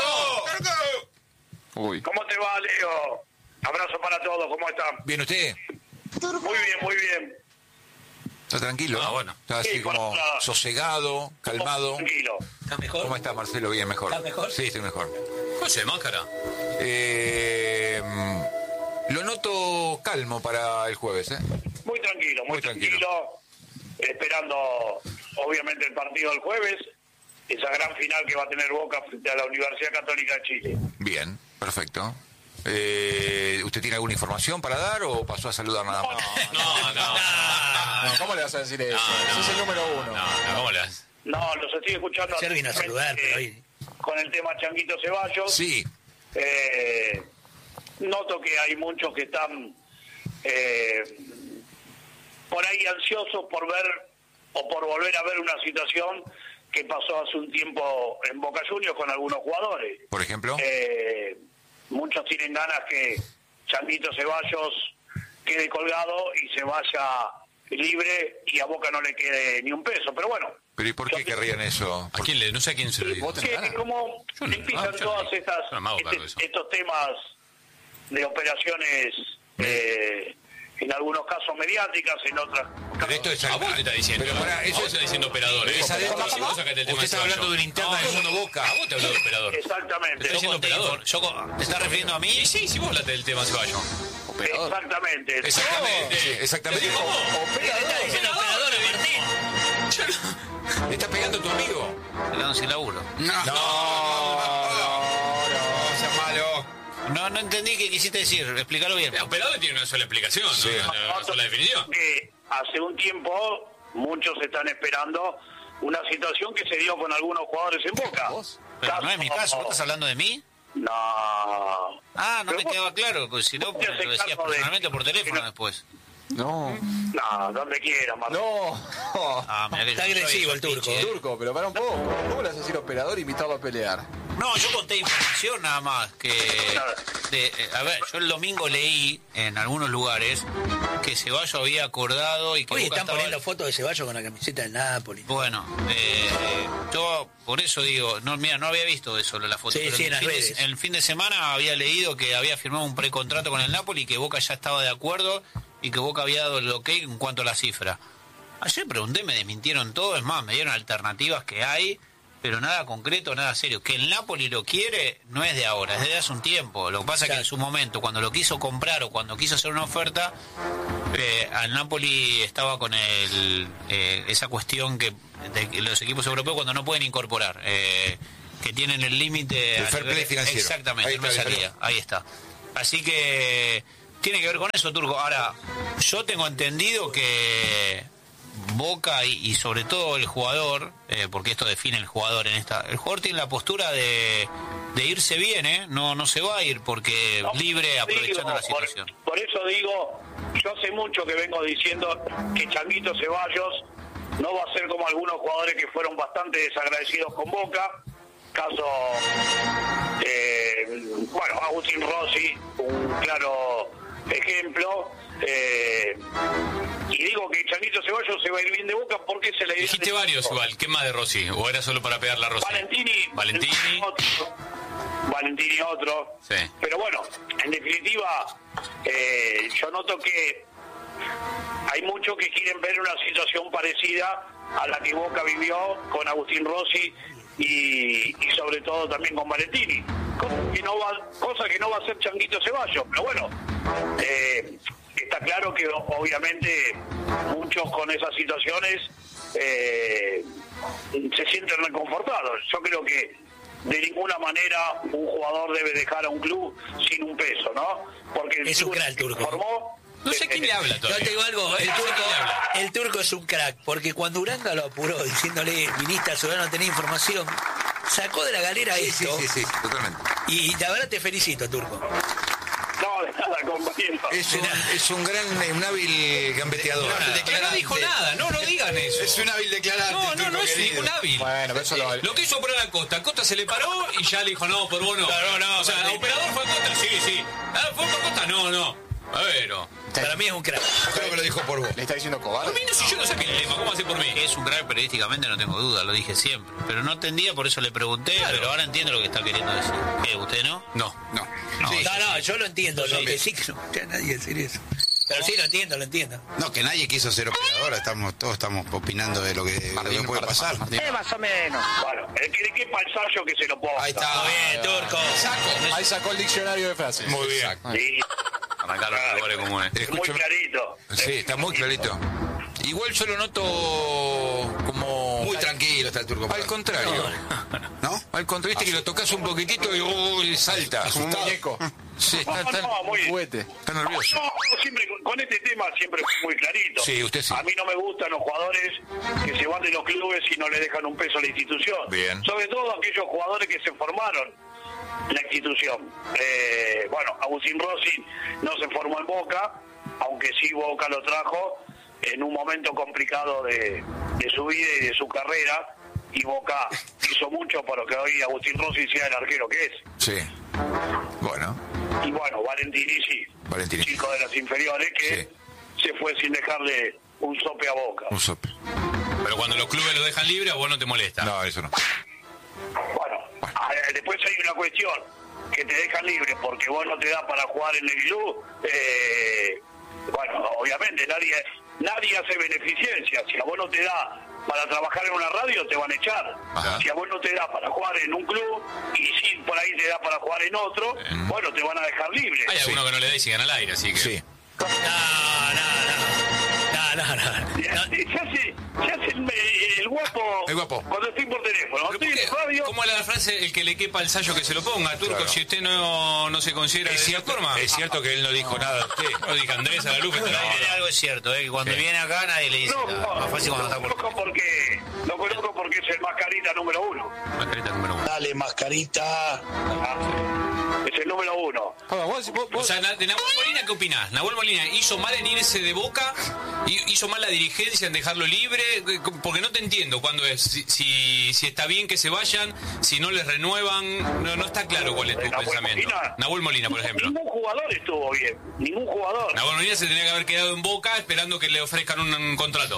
Uy. ¿Cómo te va, Leo? Abrazo para todos, ¿cómo están? ¿Bien usted? Muy bien. ¿Está tranquilo? Bueno. Está así como sosegado, calmado. Tranquilo. ¿Estás mejor? ¿Cómo está, Marcelo? Bien, mejor. ¿Estás mejor? Sí, estoy mejor. José, máscara. Lo noto calmo para el jueves, ¿eh? Muy tranquilo. Esperando, obviamente, el partido del jueves. Esa gran final que va a tener Boca frente a la Universidad Católica de Chile. Bien, perfecto. ¿Usted tiene alguna información para dar o pasó a saludar nada más? No, ¿cómo le vas a decir eso? Ese es el número 1. No, ¿cómo le das? No, los estoy escuchando. Ayer vino a saludar, pero hoy... Con el tema Changuito Ceballos. Sí. Noto que hay muchos que están por ahí ansiosos por ver o por volver a ver una situación que pasó hace un tiempo en Boca Juniors con algunos jugadores. ¿Por ejemplo? Muchos tienen ganas que Changuito Ceballos quede colgado y se vaya libre y a Boca no le quede ni un peso. Pero bueno. ¿Pero y por qué querrían eso? ¿A quién no sé a quién se lo digo? Que como empiezan todas estos temas de operaciones en algunos casos mediáticas, en otras... Pero esto es a vos te está diciendo. Pero para, eso está diciendo operador. Usted está hablando de una interna del mundo Boca. A vos te habló de operador. Exactamente. Te está diciendo operador. ¿Te estás refiriendo a mí? Sí, vos hablaste del tema Ceballos. Exactamente. Exactamente. ¿Cómo? ¿Qué te está diciendo operador, Martín? ¿Le está pegando a tu amigo? Te quedan sin laburo. No, sea malo. No entendí qué quisiste decir, explícalo bien. El operador tiene una sola explicación, sí. una sola definición. Hace un tiempo muchos están esperando una situación que se dio con algunos jugadores en Boca. Pero no es mi caso, ¿vos estás hablando de mí? No. No me quedaba claro, pues si no, lo decías personalmente o por teléfono después. No, donde quiera, Martín. Está agresivo el turco. Turco, pero para un poco. ¿Cómo le vas a decir operador e invitarlo a pelear? No, yo conté información nada más que... a ver, yo el domingo leí en algunos lugares que Ceballos había acordado y que... Hoy Boca están estaba... poniendo fotos de Ceballos con la camiseta del Napoli. Bueno, yo por eso digo, no había visto eso, la foto. Sí, pero en las redes. El fin de semana había leído que había firmado un precontrato con el Napoli y que Boca ya estaba de acuerdo y que Boca había dado el ok en cuanto a la cifra. Ayer pregunté, me desmintieron todo, es más, me dieron alternativas que hay, pero nada concreto, nada serio. Que el Napoli lo quiere no es de ahora, es de hace un tiempo. Lo que pasa es que en su momento, cuando lo quiso comprar o cuando quiso hacer una oferta, al Napoli estaba con esa cuestión que de los equipos europeos cuando no pueden incorporar, que tienen el límite... El fair play financiero. Exactamente, ahí está. Así que tiene que ver con eso, Turco. Ahora, yo tengo entendido que Boca y sobre todo el jugador, porque esto define el jugador el jugador tiene la postura de irse bien, no se va a ir porque libre aprovechando la situación. Por eso digo, yo hace mucho que vengo diciendo que Changuito Ceballos no va a ser como algunos jugadores que fueron bastante desagradecidos con Boca. Caso, Agustín Rossi, un claro ejemplo. Y digo que Changuito Ceballos se va a ir bien de Boca porque se le... Dijiste varios igual, ¿qué más de Rossi? ¿O era solo para pegarle a Rossi? Valentini otro. Sí. Pero bueno, en definitiva, yo noto que hay muchos que quieren ver una situación parecida a la que Boca vivió con Agustín Rossi y sobre todo también con Valentini, cosa que no va a ser Changuito Ceballos, pero bueno, está claro que obviamente muchos con esas situaciones se sienten reconfortados. Yo creo que de ninguna manera un jugador debe dejar a un club sin un peso, ¿no? Porque el es un crack, Turco. Formó, no sé quién le habla todavía. Yo te digo algo, el turco es un crack, porque cuando Uranga lo apuró diciéndole, viniste a Ciudadano, no tenés información, sacó de la galera esto. Sí, totalmente. Y la verdad te felicito, Turco. No, de nada, compañero. Es un gran, hábil gambeteador. No dijo nada, no digan eso. Es un hábil declarante. No es ningún hábil. Bueno, eso lo que hizo operar a Costa. Costa se le paró y ya le dijo, no, por vos no. No. O sea, el operador fue a Costa, sí. ¿Fue por Costa? No. A ver, Para mí es un crack. Creo que lo dijo por vos. ¿Le está diciendo cobarde? A mí no sé, yo no sé qué tema, ¿cómo hace por mí? Es un crack periodísticamente, no tengo duda, lo dije siempre. Pero no entendía, por eso le pregunté, pero ahora entiendo lo que está queriendo decir. ¿Qué, usted no? No. No, yo lo entiendo, lo que sí que no escuché a nadie decir eso. Pero sí, lo entiendo. No, que nadie quiso ser operador, todos estamos opinando de lo que puede pasar. Más o menos. Bueno, el que de qué pasayo que se lo ponga. Ahí está. Bien, Turco. Ahí sacó el diccionario de frases. Muy bien. Sí. Arrancar los lugares comunes. Es muy clarito. Sí, está muy clarito. Igual yo lo noto como... Muy tranquilo está el Turco. Al contrario. ¿No? Al contrario, viste que lo tocas un poquitito y salta. Es un muñeco. Sí, está muy Juguete. está nervioso. No, siempre con este tema siempre fue muy clarito. Sí, usted sí. A mí no me gustan los jugadores que se van de los clubes y no le dejan un peso a la institución. Bien. Sobre todo aquellos jugadores que se formaron en la institución. Bueno, Agustín Rossi no se formó en Boca, aunque sí Boca lo trajo en un momento complicado de su vida y de su carrera, y Boca hizo mucho para que hoy Agustín Rossi sea el arquero que es. Sí. Bueno. Y bueno, Valentini, chico de las inferiores, que se fue sin dejarle un sope a Boca. Un sope. Pero cuando los clubes lo dejan libre, a vos no te molesta. No, eso no. Bueno, después hay una cuestión, que te dejan libre porque vos no te da para jugar en el club. Bueno, obviamente nadie hace beneficencia. Si a vos no te da para trabajar en una radio, te van a echar. Ajá. Si a vos no te da para jugar en un club y si por ahí te da para jugar en otro, bueno, te van a dejar libre. Hay algunos que no le da y siguen al aire, así que... Sí. No. Se hace el guapo. El guapo. Cuando estoy por teléfono. Estoy en radio. ¿Cómo era la frase? El que le quepa el sallo que se lo ponga, Turco. Claro. Si usted no se considera de esa forma. Es cierto que él no dijo nada de usted. No dije Andrés a la luz. Algo es cierto, que cuando viene acá nadie le dice nada. Más fácil cuando está por... Lo conozco porque es el mascarita número 1. Mascarita número 1. Dale, mascarita. Es el número 1. O sea, de Nahuel Molina, ¿qué opinás? Nahuel Molina hizo mal en irse de Boca, hizo mal la dirigencia en dejarlo libre, porque no te entiendo cuándo es, si está bien que se vayan, si no les renuevan, no está claro cuál es tu pensamiento. Nahuel Molina, por ejemplo. Ningún jugador estuvo bien, ningún jugador. Nahuel Molina se tenía que haber quedado en Boca esperando que le ofrezcan un contrato.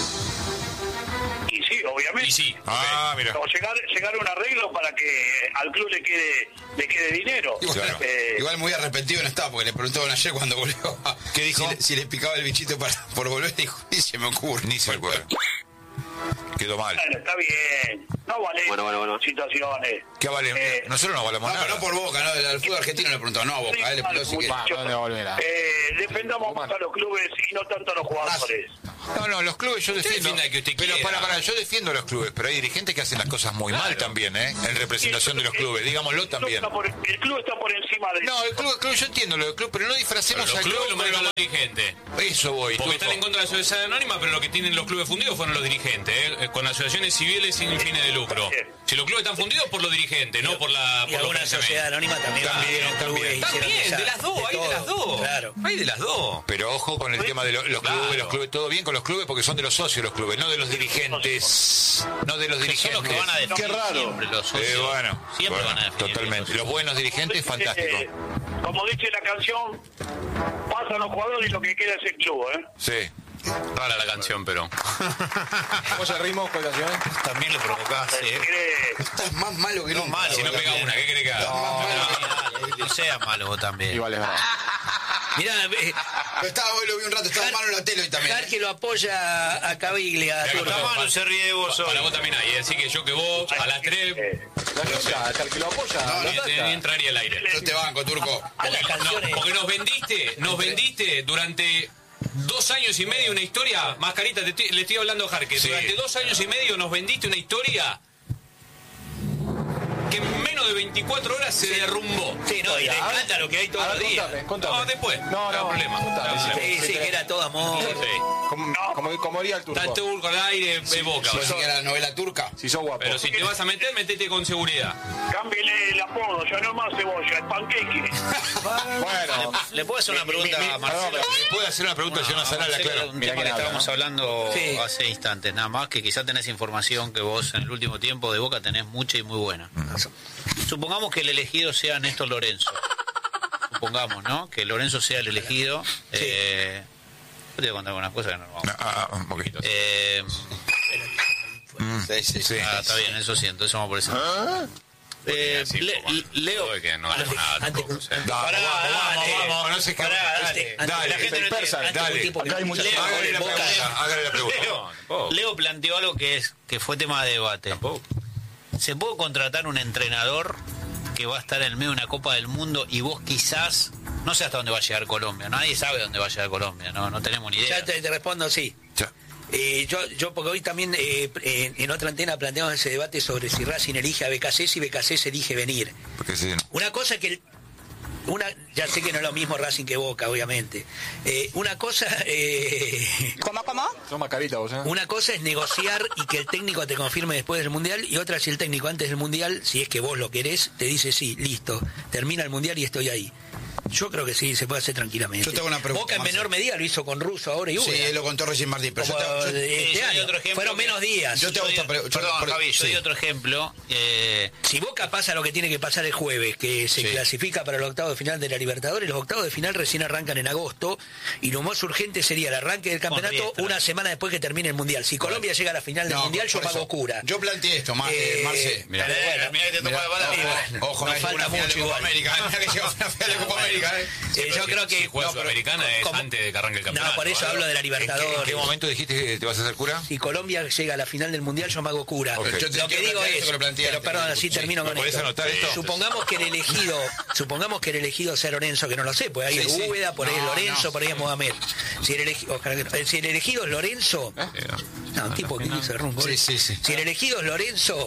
Y sí, obviamente. Y sí. Ah, mira. O llegar a un arreglo para que al club le quede dinero. Igual muy arrepentido no estaba, porque le preguntaban ayer cuando volvió. ¿Qué dijo? Si le picaba el bichito por volver, dijo, ni se me ocurre. Ni se acuerda. Quedó mal. Bueno, está bien. No vale Bueno. situaciones. ¿Qué vale? Nosotros no valemos No, nada. pero no por Boca, ¿no? Al fútbol argentino le preguntó, no a Boca, él le preguntó si quiere. ¿Dónde volverá? Defendamos más a los clubes y no tanto a los jugadores. No, los clubes yo defiendo. defienda que usted Pero quiera. para, yo defiendo a los clubes, pero hay dirigentes que hacen las cosas muy mal también, ¿eh? En representación de los clubes, digámoslo también. El club está por encima de... No, el club, yo entiendo lo del club, pero no disfracemos Los al club clubes lo con manejan los dirigentes. Eso voy. Porque Turco. están en contra de la sociedad anónima, pero lo que tienen los clubes fundidos fueron los dirigentes, con asociaciones civiles sin fines de lucro. Si los clubes están fundidos por los dirigentes, no por la... Y por los alguna sociedad anónima también. También, de las dos, hay de las dos. Claro. Hay de las dos. Pero ojo con el tema de los clubes, todo bien con los clubes porque son de los socios los clubes, no de los dirigentes. No de los dirigentes. Son los que van a defender siempre los socios. Bueno, Siempre van a defender. totalmente. Los buenos dirigentes, fantástico. Como dice la canción, pasan los jugadores y lo que queda es el club, ¿eh? Sí. Rara la canción, pero... ¿Cómo se ritmo, cotación? También lo provocás, Estás más malo que nunca. Si no pega una, ¿qué querés que haga? No seas malo vos también. Igual es verdad. Mirá, Hoy lo vi un rato, estaba malo en la tele hoy también. Jar que lo apoya a Caviglia. Manu se ríe de vos hoy. Para vos también hay, así que yo que vos a las 3 ¿El que lo apoya? ni entraría al aire. Yo te banco, Turco. A las canciones. Porque nos vendiste durante 2 años y medio una historia, Mascarita, le estoy hablando a Jarque, durante 2 años y medio nos vendiste una historia que en menos de 24 horas se derrumbó. Sí, no, y le encanta lo que hay todos los días. Contame. No, después. No, hay problema. Sí, que era todo amor. Como haría el Turco. Está el Turco al aire, Boca. Si no era novela turca. Si sos guapo. Pero si te vas a meter, metete con seguridad. Cámbiale el apodo, ya no es más cebolla, es panqueque. Bueno. ¿Le puedo hacer una pregunta a Marcelo? ¿Me puede hacer una pregunta yo Nacional, claro? Un tema que estábamos hablando Sí. hace instantes, nada más, que quizá tenés información que vos en el último tiempo de Boca tenés mucha y muy buena. Supongamos que el elegido sea Néstor Lorenzo. Supongamos, ¿no? Que Lorenzo sea el elegido. Yo te voy a contar algunas cosas que no vamos. Un poquito. Sí. Está bien, eso siento, eso vamos por eso. Leo, Que no ganamos nada tampoco, o sea. Vamos, no sé qué. dale. Dale, dale. Acá hay mucha Hágale la pregunta. Leo planteó algo que fue tema de debate. ¿Se puede contratar un entrenador que va a estar en el medio de una Copa del Mundo y vos quizás, no sé hasta dónde va a llegar Colombia, nadie sabe dónde va a llegar Colombia, no tenemos ni idea. Ya te respondo, sí. Yo porque hoy también en otra antena planteamos ese debate sobre si Racing elige a Becasés y Becasés elige venir. Porque sí, no. Una cosa que... ya sé que no es lo mismo Racing que Boca, obviamente. Una cosa... ¿Cómo? Toma carita vos, ¿eh? Una cosa es negociar y que el técnico te confirme después del Mundial, y otra si el técnico antes del Mundial, si es que vos lo querés, te dice sí, listo, termina el Mundial y estoy ahí. Yo creo que sí, se puede hacer tranquilamente. Yo tengo una pregunta. Boca en menor medida lo hizo con Russo ahora y Uber. Sí, lo contó recién Martín. Pero fueron menos días. Yo te hago esta pregunta. Perdón, Javi, yo doy otro ejemplo. Si Boca pasa lo que tiene que pasar el jueves, que se clasifica para el octavo de final de la Libertadores, los octavos de final recién arrancan en agosto, y lo más urgente sería el arranque del campeonato una semana después que termine el Mundial. Si Colombia llega a la final del Mundial, yo pago cura. Yo planteé esto, Marce. Mirá que te toca de palabra. Ojo, nos falta mucho igual. Mirá que llega una final de Copa América. Yo creo que... Si juega Sudamericana es antes de que arranque el campeonato. No, por eso hablo de la Libertadores. ¿En qué momento dijiste que te vas a hacer cura? Si Colombia llega a la final del Mundial, yo me hago cura. Okay. Lo que digo es... Pero perdón, así termino con ¿Podés esto. anotar esto? Supongamos que el elegido sea Lorenzo, que no lo sé, pues ahí es Úbeda, por ahí es Lorenzo, por ahí es Mohamed. Si el elegido es Lorenzo... No, un tipo que hizo el rumbo. Si el elegido es Lorenzo...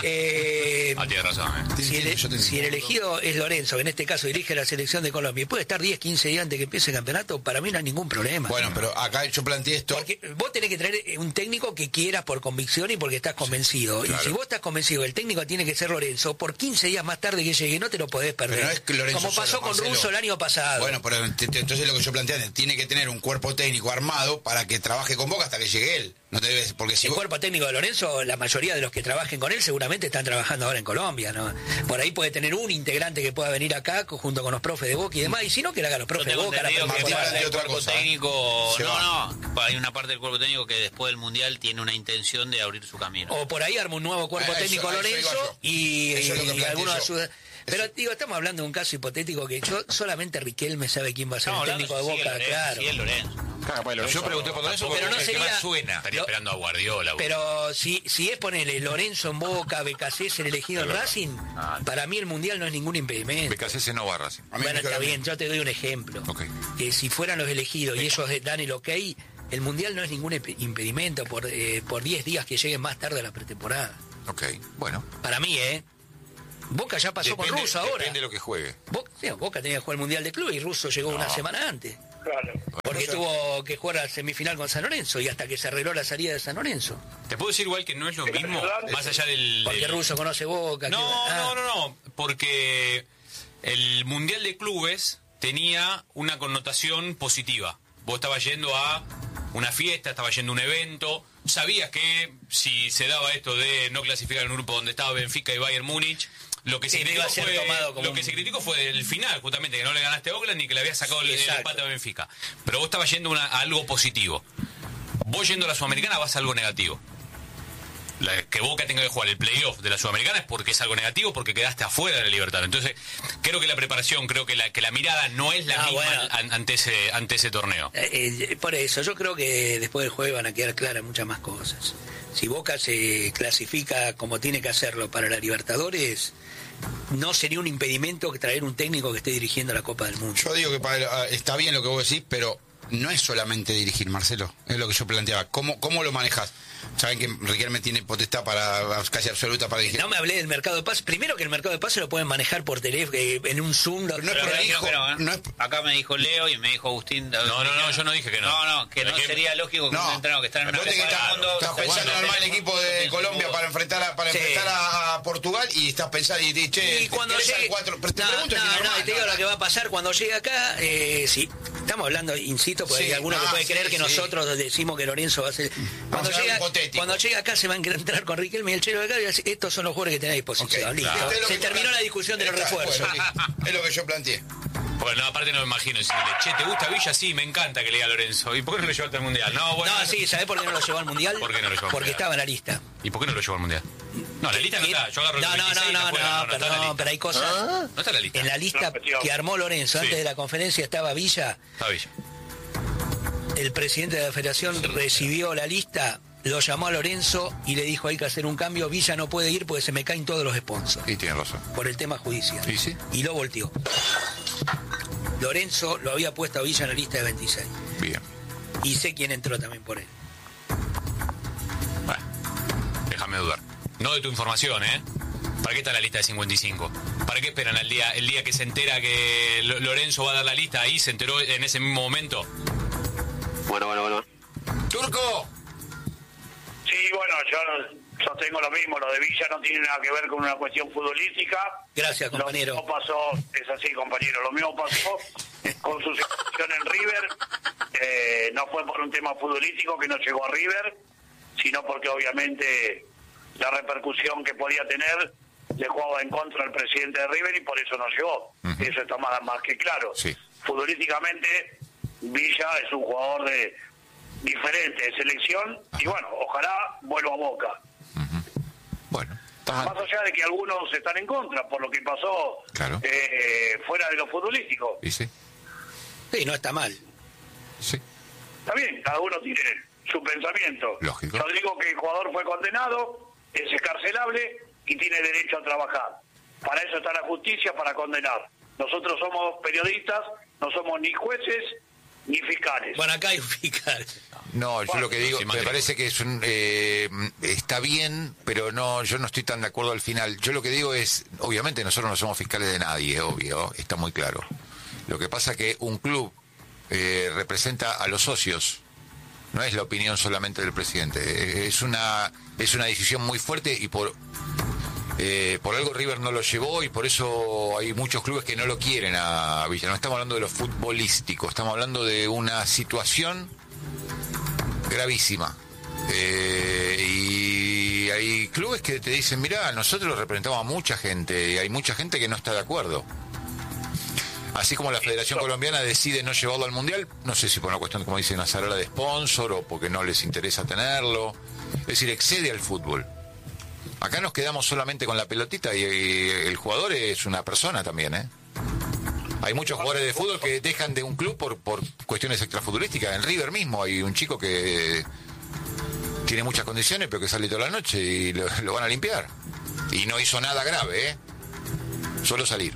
Tienes razón. Si el elegido es Lorenzo, que en este caso dirige la selección de Colombia, y puede estar 10, 15 días antes que empiece el campeonato, para mí no hay ningún problema. Bueno, pero acá yo planteé esto. Porque vos tenés que traer un técnico que quieras por convicción y porque estás convencido. Claro. Y si vos estás convencido, el técnico tiene que ser Lorenzo, por 15 días más tarde que llegue, no te lo podés perder. Pero no es que Lorenzo como pasó solo, con Marcelo. Russo el año pasado. Bueno, pero entonces lo que yo planteé, tiene que tener un cuerpo técnico armado para que trabaje con Boca hasta que llegue él. No te debes, porque si el cuerpo técnico de Lorenzo, la mayoría de los que trabajen con él seguramente están trabajando ahora en Colombia, ¿no? Por ahí puede tener un integrante que pueda venir acá junto con los profes de Boca y demás, y si no, que le hagan los profes de Boca. El cuerpo técnico, hay una parte del cuerpo técnico que después del Mundial tiene una intención de abrir su camino. O por ahí arma un nuevo cuerpo técnico Lorenzo y algunos de sus... Pero digo, estamos hablando de un caso hipotético que solamente Riquelme sabe quién va a ser el técnico de Boca, claro. Sí, el Lorenzo. Yo pregunté por Lorenzo, pero no sería, más suena. Estaría esperando a Guardiola. Pero si es ponerle Lorenzo en Boca, Becasés el elegido en Racing, para mí el Mundial no es ningún impedimento. Becasés no va a Racing. Bueno, está bien, yo te doy un ejemplo. Que si fueran los elegidos y ellos dan el ok, el Mundial no es ningún impedimento por 10 días que lleguen más tarde a la pretemporada. Ok, bueno. Para mí, Boca ya pasó con Russo ahora. Depende de lo que juegue. Boca tenía que jugar el Mundial de Club y Russo llegó una semana antes. Claro. Porque tuvo que jugar a semifinal con San Lorenzo y hasta que se arregló la salida de San Lorenzo. Te puedo decir igual que no es lo mismo, más allá del... Porque Russo conoce Boca. No, porque el Mundial de Clubes tenía una connotación positiva. Vos estabas yendo a una fiesta, estabas yendo a un evento, sabías que si se daba esto de no clasificar en un grupo donde estaba Benfica y Bayern Múnich, lo que se criticó fue el final, justamente, que no le ganaste a Oakland ni que le habías sacado el empate a Benfica. Pero vos estabas yendo a algo positivo. Vos yendo a la Sudamericana vas a algo negativo. Que Boca tenga que jugar el playoff de la Sudamericana es porque es algo negativo, porque quedaste afuera de la Libertad. Entonces, creo que la preparación, creo que la mirada no es la misma ante ese torneo. Por eso, yo creo que después del jueves van a quedar claras muchas más cosas. Si Boca se clasifica como tiene que hacerlo para la Libertadores, no sería un impedimento traer un técnico que esté dirigiendo la Copa del Mundo. Yo digo que está bien lo que vos decís, pero no es solamente dirigir, Marcelo. Es lo que yo planteaba. ¿Cómo lo manejas? Saben que Riquelme tiene potestad casi absoluta para dirigir. No me hablé del mercado de pase. Primero que el mercado de pase lo pueden manejar por teléfono, en un Zoom. Acá me dijo Leo y me dijo Agustín. No, yo no dije que no. No, que no sería lógico que un entrenador que está en una Copa del Mundo. Estás pensando en armar el equipo de Colombia para enfrentar a Portugal y estás pensando y cuando llegue te digo lo que va a pasar cuando llegue acá. Sí, estamos hablando, insisto, porque hay alguno que puede creer que nosotros decimos que Lorenzo va a ser. Cuando llega acá se va a entrar con Riquelme y el Chelo de acá y decir, estos son los jugadores que tenés a disposición. Listo. Se terminó la discusión de los refuerzos. Es lo que yo planteé. Bueno, aparte no me imagino decirle, ¿te gusta Villa? Sí, me encanta que le diga a Lorenzo. ¿Y por qué no lo llevaste al Mundial? Sí, ¿sabés por qué no lo llevó al Mundial? ¿Por qué no lo llevó al Mundial? Porque estaba en la lista. ¿Y por qué no lo llevó al Mundial? No, la lista no está. Yo agarro el 26 No, pero hay cosas. No está en la lista. En la lista que armó Lorenzo antes de la conferencia estaba Villa. Está Villa. El presidente de la federación recibió la lista lo llamó a Lorenzo y le dijo hay que hacer un cambio, Villa no puede ir porque se me caen todos los sponsors. Y tiene razón. Por el tema judicial. ¿Y sí? Y lo volteó. Lorenzo lo había puesto a Villa en la lista de 26. Bien. Y sé quién entró también por él. Bueno, déjame dudar. No de tu información, ¿eh? ¿Para qué está la lista de 55? ¿Para qué esperan el día que se entera que Lorenzo va a dar la lista? Ahí se enteró en ese mismo momento. Bueno. ¡Turco! Sí, bueno, yo sostengo lo mismo. Lo de Villa no tiene nada que ver con una cuestión futbolística. Gracias, compañero. Lo mismo pasó, es así, compañero. Lo mismo pasó con su situación en River. No fue por un tema futbolístico que no llegó a River, sino porque obviamente la repercusión que podía tener le jugaba en contra al presidente de River y por eso no llegó. Eso está más que claro. Sí. Futbolísticamente, Villa es un jugador diferente de selección y bueno, ojalá vuelva a Boca. Bueno. Más allá de que algunos están en contra por lo que pasó fuera de lo futbolístico. ¿Y sí? Sí, no está mal. Sí. Está bien, cada uno tiene su pensamiento. Lógico. Yo digo que el jugador fue condenado, es excarcelable y tiene derecho a trabajar. Para eso está la justicia, para condenar. Nosotros somos periodistas, no somos ni jueces ni fiscales. Bueno, acá hay un fiscal. No, yo lo que digo, me parece que es está bien, pero no, yo no estoy tan de acuerdo al final. Yo lo que digo es, obviamente nosotros no somos fiscales de nadie, obvio, está muy claro. Lo que pasa que un club representa a los socios, no es la opinión solamente del presidente. Es una decisión muy fuerte y por algo River no lo llevó y por eso hay muchos clubes que no lo quieren a Villa. No estamos hablando de lo futbolístico, estamos hablando de una situación gravísima. Y hay clubes que te dicen, mirá, nosotros representamos a mucha gente y hay mucha gente que no está de acuerdo. Así como la Federación Colombiana decide no llevarlo al Mundial, no sé si por una cuestión, como dicen, azarada de sponsor o porque no les interesa tenerlo. Es decir, excede al fútbol. Acá nos quedamos solamente con la pelotita y el jugador es una persona también, ¿eh? Hay muchos jugadores de fútbol que dejan de un club por cuestiones extrafutbolísticas. En River mismo hay un chico que tiene muchas condiciones, pero que sale toda la noche y lo van a limpiar. Y no hizo nada grave, ¿eh? Solo salir.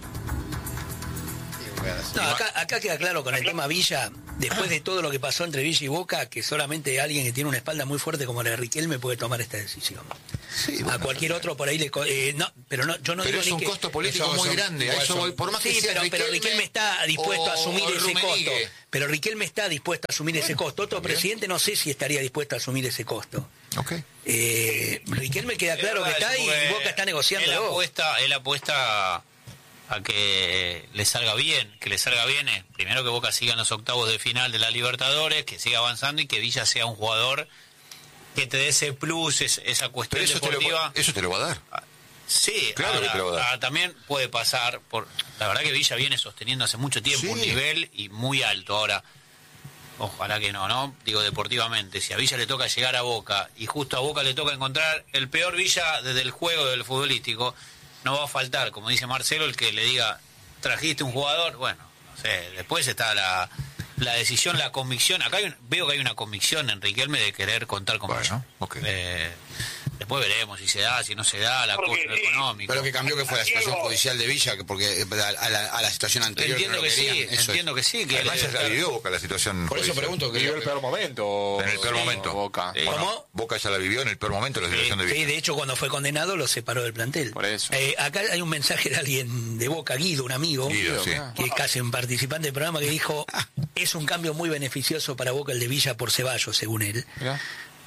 No, acá queda claro con el tema Villa, después de todo lo que pasó entre Villa y Boca, que solamente alguien que tiene una espalda muy fuerte como la de Riquelme puede tomar esta decisión. Sí, bueno, a cualquier otro por ahí le... yo no digo es un costo político muy grande. A eso voy, por más que sea pero Riquelme está dispuesto a asumir ese costo. Pero Riquelme está dispuesto a asumir ese costo. Otro presidente no sé si estaría dispuesto a asumir ese costo. Okay. Riquelme queda claro que está y Boca está negociando. Él apuesta a que le salga bien, primero que Boca siga en los octavos de final de la Libertadores, que siga avanzando y que Villa sea un jugador que te dé ese plus, esa cuestión eso deportiva. Eso te lo va a dar. Sí, claro, ahora, que te lo va a dar. También puede pasar por... La verdad que Villa viene sosteniendo hace mucho tiempo un nivel y muy alto. Ahora, ojalá que no, digo deportivamente, si a Villa le toca llegar a Boca y justo a Boca le toca encontrar el peor Villa desde el juego, del futbolístico, no va a faltar, como dice Marcelo, el que le diga, trajiste un jugador, bueno, no sé, después está la decisión, la convicción. Acá veo que hay una convicción en Riquelme de querer contar con Villa. Okay. Después veremos si se da, si no se da, lo económico. Pero que cambió que fue la situación judicial de Villa, porque a la situación anterior entiendo no que querían, sí, entiendo que sí. Que además ya la vivió Boca la situación. Por eso pregunto que vivió el peor momento. En el peor momento. Boca. Bueno, ¿Cómo? Boca ya la vivió en el peor momento la situación de Villa. Sí, de hecho cuando fue condenado lo separó del plantel. Por eso. Acá hay un mensaje de alguien de Boca, Guido, un amigo, Guido, sí. que es casi un participante del programa, que dijo, es un cambio muy beneficioso para Boca el de Villa por Ceballos, según él. Mirá.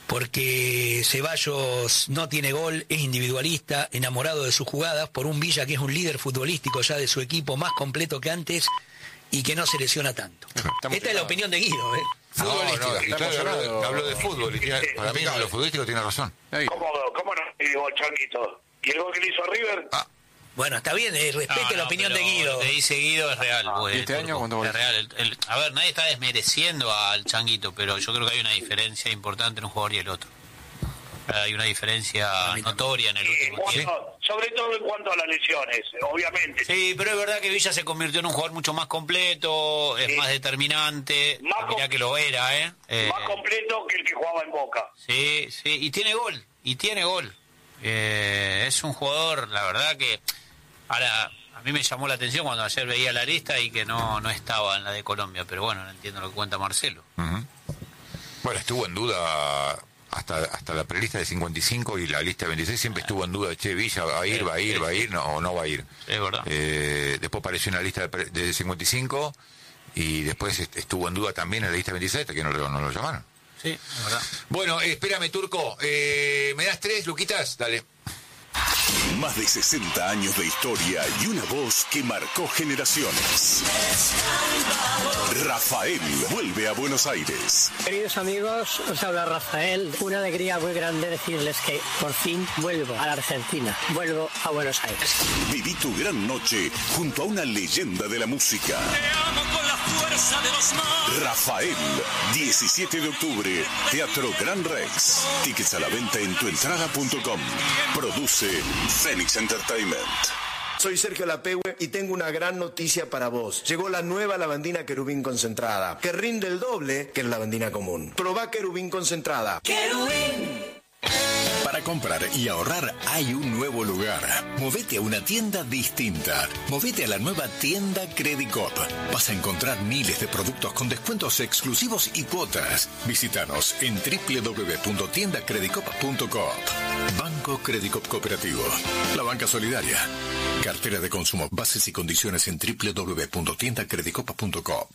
Porque Ceballos no tiene gol, es individualista, enamorado de sus jugadas, por un Villa que es un líder futbolístico ya de su equipo, más completo que antes y que no se lesiona tanto. Esta es la opinión de Guido, ¿eh? No, y claro, habló de fútbol y para mí lo futbolístico tiene razón. ¿Cómo no digo Changuito? ¿Y el gol que le hizo a River? Bueno, está bien, respete la opinión de Guido. Lo que dice Guido es real. ¿Este año cuánto es real. A ver, nadie está desmereciendo al Changuito, pero yo creo que hay una diferencia importante en un jugador y el otro. Hay una diferencia notoria en el último tiempo. Sobre todo en cuanto a las lesiones, obviamente. Sí, pero es verdad que Villa se convirtió en un jugador mucho más completo, es más determinante. Mirá que lo era, más completo que el que jugaba en Boca. Sí, y tiene gol. Es un jugador, la verdad que... Ahora, a mí me llamó la atención cuando ayer veía la lista y que no estaba en la de Colombia, pero bueno, no entiendo lo que cuenta Marcelo. Bueno, estuvo en duda hasta la prelista de 55 y la lista de 26 siempre estuvo en duda, Villa va a ir, no, no va a ir. Es verdad. Después apareció en la lista de 55 y después estuvo en duda también en la lista de 26 hasta que no lo llamaron. Sí, es verdad. Bueno, espérame, Turco, ¿me das 3, Luquitas? Dale. Más de 60 años de historia y una voz que marcó generaciones. Rafael vuelve a Buenos Aires. Queridos amigos, os habla Rafael. Una alegría muy grande decirles que por fin vuelvo a la Argentina. Vuelvo a Buenos Aires. Viví tu gran noche junto a una leyenda de la música. Te amo con la fuerza de los mares. Rafael, 17 de octubre, Teatro Gran Rex. Tickets a la venta en tuentrada.com. Produce Phoenix Entertainment. Soy Sergio Lapehue y tengo una gran noticia para vos. Llegó la nueva lavandina Querubín concentrada, que rinde el doble que la lavandina común. Probá Querubín concentrada. Querubín. Para comprar y ahorrar hay un nuevo lugar. Movete a una tienda distinta. Movete a la nueva tienda Credicop. Vas a encontrar miles de productos con descuentos exclusivos y cuotas. Visítanos en www.tiendacredicop.coop. Banco Credicop Cooperativo. La banca solidaria. Cartera de consumo. Bases y condiciones en www.tiendacredicop.coop.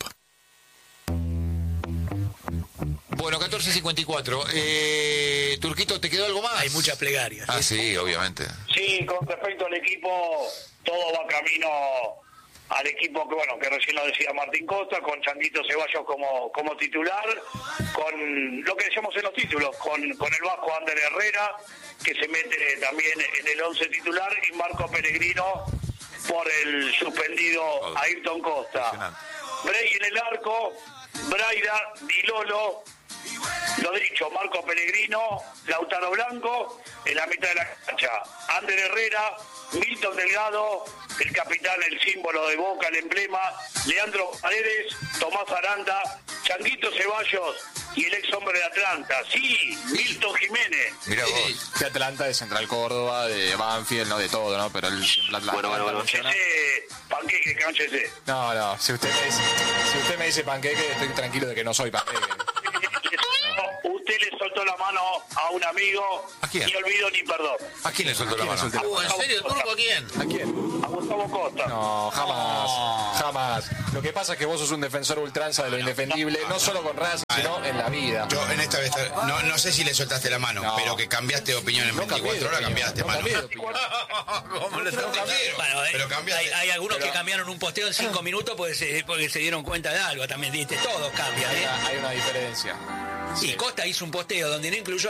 Bueno, 14:54. Turquito, ¿te quedó algo más? Hay muchas plegarias. Sí, obviamente. Sí, con respecto al equipo, todo va camino al equipo que recién lo decía Martín Costa, con Changuito Ceballos como titular, con lo que decíamos en los títulos, con el vasco Ander Herrera, que se mete también en el 11 titular, y Marco Pellegrino por el suspendido Ayrton Costa. Bray en el arco, Braida, Di Lolo, lo dicho, Marco Pellegrino, Lautaro Blanco, en la mitad de la cancha, Ander Herrera, Milton Delgado, el capitán, el símbolo de Boca, el emblema, Leandro Paredes, Tomás Aranda, Changuito Ceballos y el ex hombre de Atlanta, sí, Milton Jiménez. Mirá vos. De Atlanta, de Central Córdoba, de Banfield, no de todo, ¿no? Pero el Atlanta. Bueno. Panqueque, cánchese. No, si usted me dice panqueque, estoy tranquilo de que no soy panqueque. Usted le soltó la mano a un amigo. ¿A quién? Ni olvido ni perdón. ¿A quién le soltó la mano? ¿En serio, Turco? ¿A quién? ¿A quién? A Gustavo Costa. No, jamás. Lo que pasa es que vos sos un defensor ultranza de lo indefendible, no solo con Racing, sino en la vida. Yo en esta vez, no sé si le soltaste la mano, pero que cambiaste de opinión en 24 horas, cambiaste, mano. ¿Cómo le Pero hay algunos que cambiaron un posteo en 5 minutos porque se dieron cuenta de algo también, ¿viste? Todos cambian, ¿eh? Hay una diferencia. Y Costa hizo un posteo donde no incluyó